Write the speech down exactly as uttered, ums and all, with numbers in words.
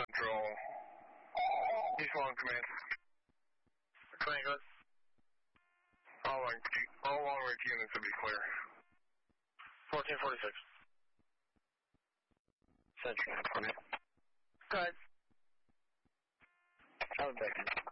Central. East Long Command. Command, go ahead. All long, all long range units will be clear. fourteen forty-six. Central, Command. Go ahead. I'll be back in.